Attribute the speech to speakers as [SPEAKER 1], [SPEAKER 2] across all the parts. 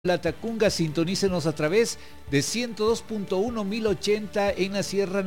[SPEAKER 1] Latacunga, sintonícenos a través de 102.1 1080 en la Sierra,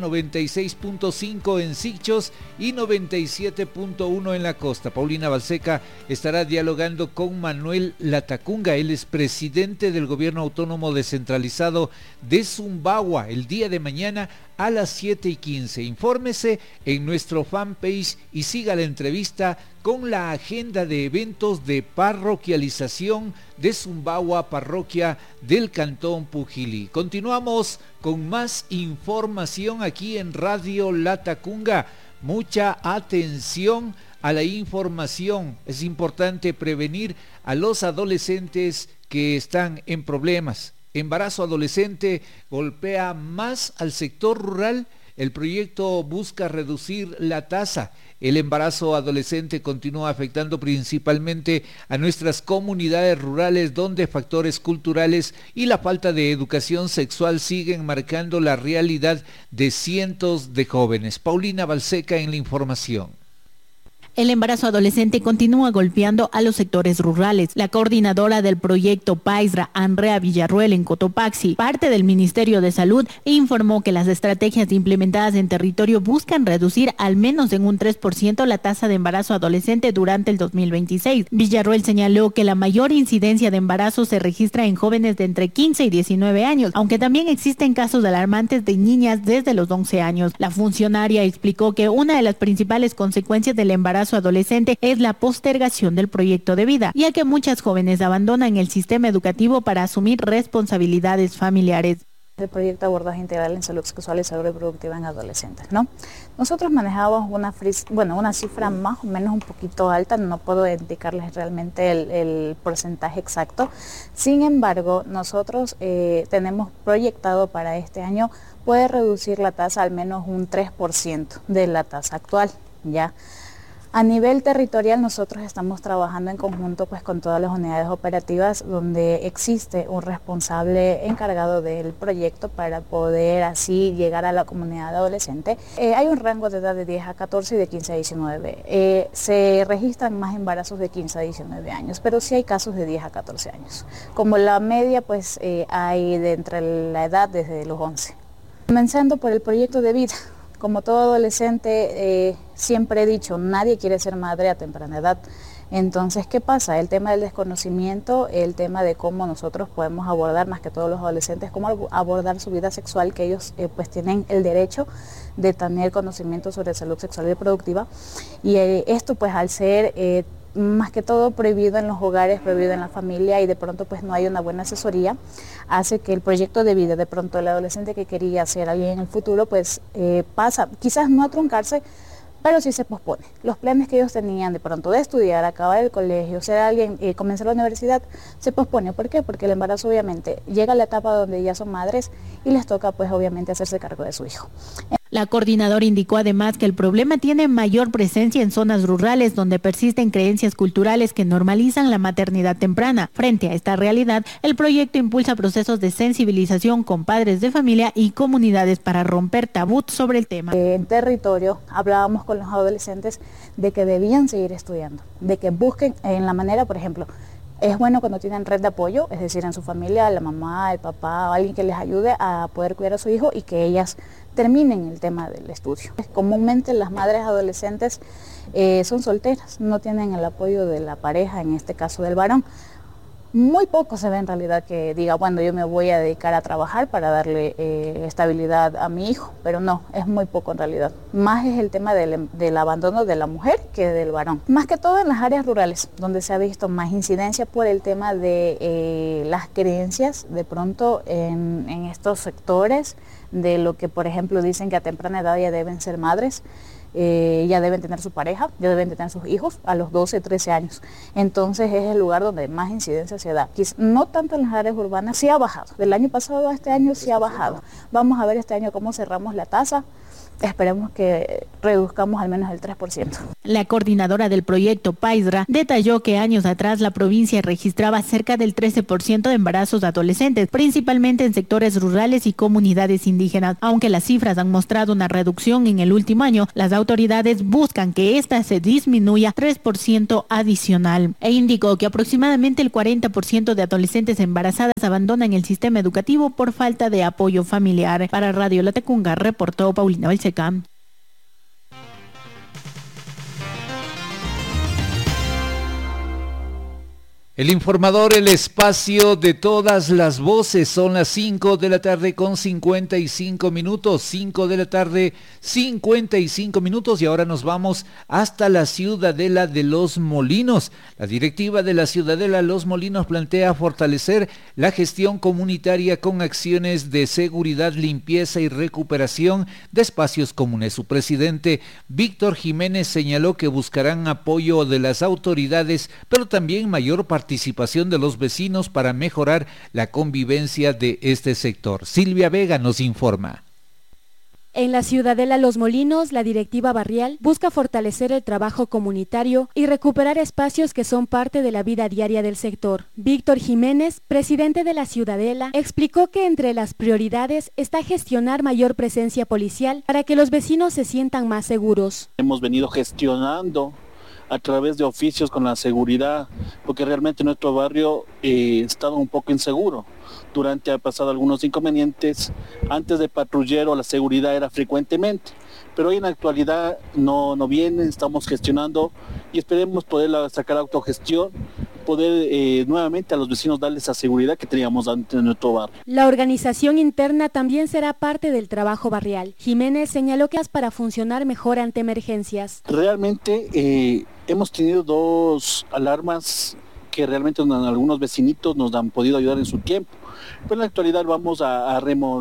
[SPEAKER 1] 96.5 en Sichos y 97.1 en la costa. Paulina Balseca estará dialogando con Manuel Latacunga, él es presidente del Gobierno Autónomo Descentralizado de Sumbawa, el día de mañana a las 7:15. Infórmese en nuestro fanpage y siga la entrevista con la agenda de eventos de parroquialización de Sumbawa, parroquia del Cantón Pujilí. Continuamos con más información aquí en Radio Latacunga. Mucha atención a la información. Es importante prevenir a los adolescentes que están en problemas. Embarazo adolescente golpea más al sector rural. El proyecto busca reducir la tasa. El embarazo adolescente continúa afectando principalmente a nuestras comunidades rurales, donde factores culturales y la falta de educación sexual siguen marcando la realidad de cientos de jóvenes. Paulina Balseca en la información.
[SPEAKER 2] El embarazo adolescente continúa golpeando a los sectores rurales. La coordinadora del proyecto PAISRA, Andrea Villarruel, en Cotopaxi, parte del Ministerio de Salud, informó que las estrategias implementadas en territorio buscan reducir al menos en un 3% la tasa de embarazo adolescente durante el 2026. Villarruel señaló que la mayor incidencia de embarazo se registra en jóvenes de entre 15 y 19 años, aunque también existen casos alarmantes de niñas desde los 11 años. La funcionaria explicó que una de las principales consecuencias del embarazo adolescente es la postergación del proyecto de vida, ya que muchas jóvenes abandonan el sistema educativo para asumir responsabilidades familiares.
[SPEAKER 3] El proyecto de abordaje integral en salud sexual y salud reproductiva en adolescentes, ¿no? Nosotros manejábamos una cifra más o menos un poquito alta, no puedo indicarles realmente el porcentaje exacto. Sin embargo, nosotros tenemos proyectado para este año poder reducir la tasa al menos un 3% de la tasa actual, ¿ya? A nivel territorial nosotros estamos trabajando en conjunto pues con todas las unidades operativas donde existe un responsable encargado del proyecto para poder así llegar a la comunidad adolescente. Hay un rango de edad de 10 a 14 y de 15 a 19. Se registran más embarazos de 15 a 19 años, pero sí hay casos de 10 a 14 años. Como la media pues hay de entre la edad desde los 11. Comenzando por el proyecto de vida. Como todo adolescente, siempre he dicho, nadie quiere ser madre a temprana edad. Entonces, ¿qué pasa? El tema del desconocimiento, el tema de cómo nosotros podemos abordar, más que todos los adolescentes, cómo abordar su vida sexual, que ellos pues tienen el derecho de tener conocimiento sobre salud sexual y reproductiva. Y esto pues al ser más que todo prohibido en los hogares, prohibido en la familia y de pronto pues no hay una buena asesoría, hace que el proyecto de vida, de pronto el adolescente que quería ser alguien en el futuro pues pasa, quizás no a truncarse, pero sí se pospone. Los planes que ellos tenían de pronto de estudiar, acabar el colegio, ser alguien, comenzar la universidad, se pospone. ¿Por qué? Porque el embarazo obviamente llega a la etapa donde ya son madres y les toca pues obviamente hacerse cargo de su hijo.
[SPEAKER 2] La coordinadora indicó además que el problema tiene mayor presencia en zonas rurales donde persisten creencias culturales que normalizan la maternidad temprana. Frente a esta realidad, el proyecto impulsa procesos de sensibilización con padres de familia y comunidades para romper tabú sobre el tema.
[SPEAKER 3] En territorio hablábamos con los adolescentes de que debían seguir estudiando, de que busquen en la manera, por ejemplo, es bueno cuando tienen red de apoyo, es decir, en su familia, la mamá, el papá, o alguien que les ayude a poder cuidar a su hijo y que ellas terminen el tema del estudio. Comúnmente las madres adolescentes son solteras, no tienen el apoyo de la pareja, en este caso del varón. Muy poco se ve en realidad que diga, bueno, yo me voy a dedicar a trabajar para darle estabilidad a mi hijo, pero no, es muy poco en realidad. Más es el tema del abandono de la mujer que del varón. Más que todo en las áreas rurales, donde se ha visto más incidencia por el tema de las creencias, de pronto en estos sectores, de lo que por ejemplo dicen que a temprana edad ya deben ser madres. Ya deben tener su pareja, ya deben tener sus hijos a los 12, 13 años. Entonces es el lugar donde más incidencia se da. No tanto en las áreas urbanas, sí ha bajado. Del año pasado a este año sí ha bajado. Vamos a ver este año cómo cerramos la tasa. esperemos que reduzcamos al menos el 3%.
[SPEAKER 2] La coordinadora del proyecto PAISRA detalló que años atrás la provincia registraba cerca del 13% de embarazos adolescentes, principalmente en sectores rurales y comunidades indígenas. Aunque las cifras han mostrado una reducción en el último año, las autoridades buscan que esta se disminuya 3% adicional. E indicó que aproximadamente el 40% de adolescentes embarazadas abandonan el sistema educativo por falta de apoyo familiar. Para Radio Latacunga reportó Paulina Balseca.
[SPEAKER 1] El informador, el espacio de todas las voces. Son las 5 de la tarde con 55 minutos. 5 de la tarde, 55 minutos. Y ahora nos vamos hasta la Ciudadela de Los Molinos. La directiva de la Ciudadela de Los Molinos plantea fortalecer la gestión comunitaria con acciones de seguridad, limpieza y recuperación de espacios comunes. Su presidente, Víctor Jiménez, señaló que buscarán apoyo de las autoridades, pero también mayor participación de los vecinos para mejorar la convivencia de este sector. Silvia Vega nos informa.
[SPEAKER 4] En la Ciudadela Los Molinos, la directiva barrial busca fortalecer el trabajo comunitario y recuperar espacios que son parte de la vida diaria del sector. Víctor Jiménez, presidente de la Ciudadela, explicó que entre las prioridades está gestionar mayor presencia policial para que los vecinos se sientan más seguros.
[SPEAKER 5] Hemos venido gestionando a través de oficios con la seguridad, porque realmente nuestro barrio estaba un poco inseguro. Durante ha pasado algunos inconvenientes, antes de patrullero la seguridad era frecuentemente, pero hoy en la actualidad no viene, estamos gestionando y esperemos poder sacar autogestión, poder nuevamente a los vecinos darles esa seguridad que teníamos antes en nuestro barrio.
[SPEAKER 4] La organización interna también será parte del trabajo barrial. Jiménez señaló que es para funcionar mejor ante emergencias.
[SPEAKER 5] Realmente hemos tenido 2 alarmas que realmente algunos vecinitos nos han podido ayudar en su tiempo. Pero en la actualidad vamos a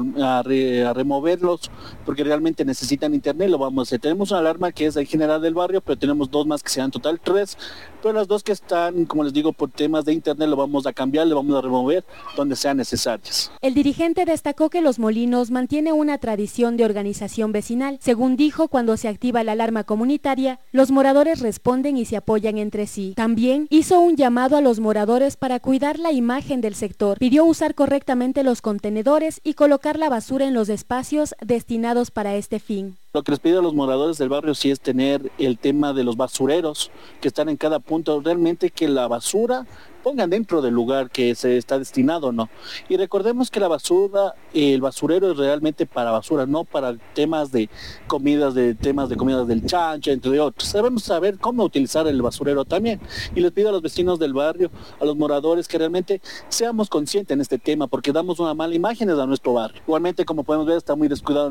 [SPEAKER 5] removerlos porque realmente necesitan internet, lo vamos a hacer. Tenemos una alarma que es de general del barrio, pero tenemos 2 más que sean total 3, pero las 2 que están, como les digo, por temas de internet lo vamos a cambiar, lo vamos a remover donde sean necesarias.
[SPEAKER 4] El dirigente destacó que Los Molinos mantiene una tradición de organización vecinal. Según dijo, cuando se activa la alarma comunitaria, los moradores responden y se apoyan entre sí. También hizo un llamado a los moradores para cuidar la imagen del sector. Pidió usar correctamente los contenedores y colocar la basura en los espacios destinados para este fin.
[SPEAKER 5] Lo que les pido a los moradores del barrio sí es tener el tema de los basureros que están en cada punto, realmente que la basura pongan dentro del lugar que se está destinado, ¿no? Y recordemos que la basura, el basurero es realmente para basura, no para temas de comidas del chancho, entre otros. Debemos saber cómo utilizar el basurero también. Y les pido a los vecinos del barrio, a los moradores, que realmente seamos conscientes en este tema, porque damos una mala imagen a nuestro barrio. Igualmente, como podemos ver, está muy descuidado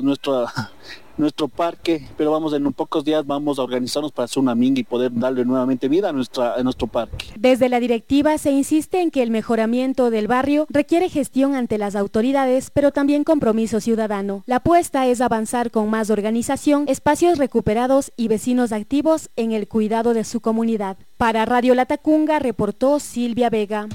[SPEAKER 5] nuestro parque, pero en pocos días vamos a organizarnos para hacer una minga y poder darle nuevamente vida a nuestro parque.
[SPEAKER 4] Desde la directiva se insiste en que el mejoramiento del barrio requiere gestión ante las autoridades, pero también compromiso ciudadano. La apuesta es avanzar con más organización, espacios recuperados y vecinos activos en el cuidado de su comunidad. Para Radio Latacunga reportó Silvia Vega.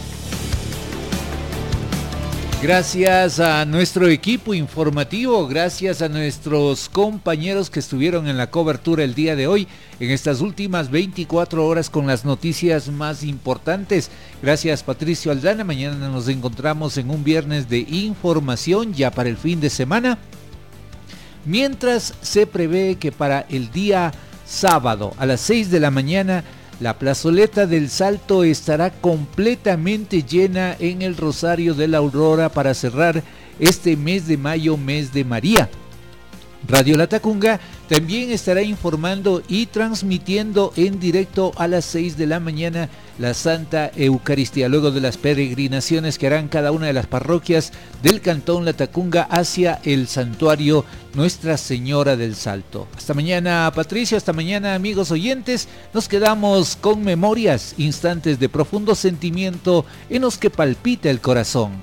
[SPEAKER 1] Gracias a nuestro equipo informativo, gracias a nuestros compañeros que estuvieron en la cobertura el día de hoy, en estas últimas 24 horas con las noticias más importantes. Gracias Patricio Aldana, mañana nos encontramos en un viernes de información ya para el fin de semana. Mientras se prevé que para el día sábado a las 6 de la mañana la plazoleta del Salto estará completamente llena en el Rosario de la Aurora para cerrar este mes de mayo, mes de María. Radio Latacunga también estará informando y transmitiendo en directo a las 6 de la mañana la Santa Eucaristía, luego de las peregrinaciones que harán cada una de las parroquias del Cantón Latacunga hacia el santuario Nuestra Señora del Salto. Hasta mañana, Patricio, hasta mañana, amigos oyentes. Nos quedamos con memorias, instantes de profundo sentimiento en los que palpita el corazón.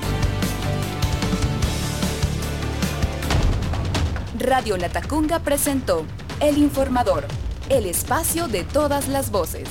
[SPEAKER 6] Radio Latacunga presentó El Informador, el espacio de todas las voces.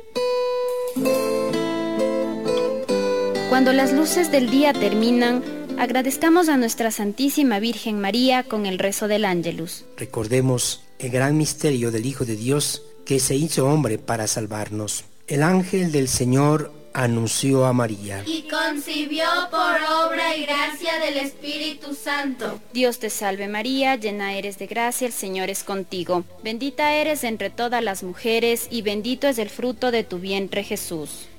[SPEAKER 7] Cuando las luces del día terminan, Agradezcamos a nuestra Santísima Virgen María con el rezo del Ángelus.
[SPEAKER 8] Recordemos el gran misterio del Hijo de Dios que se hizo hombre para salvarnos. El ángel del Señor anunció a María.
[SPEAKER 9] Y concibió por obra y gracia del Espíritu Santo.
[SPEAKER 7] Dios te salve María, llena eres de gracia, el Señor es contigo. Bendita eres entre todas las mujeres y bendito es el fruto de tu vientre Jesús.